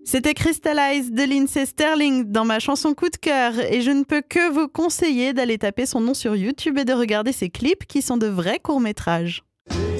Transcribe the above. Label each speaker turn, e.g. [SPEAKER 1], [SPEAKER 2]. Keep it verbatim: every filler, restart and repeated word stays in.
[SPEAKER 1] C'était Crystallize de Lindsey Sterling dans ma chanson coup de cœur et je ne peux que vous conseiller d'aller taper son nom sur YouTube et de regarder ses clips qui sont de vrais courts-métrages.